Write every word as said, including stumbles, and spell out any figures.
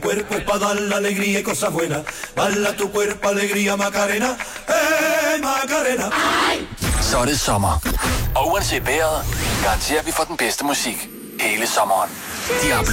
cuerpo es para dar la alegría y cosas buenas. Bala tu cuerpo, alegría, Macarena. Hey, Macarena. Så er det sommer. Og uanset vejret, garanterer vi for den bedste musik hele sommeren. Diablo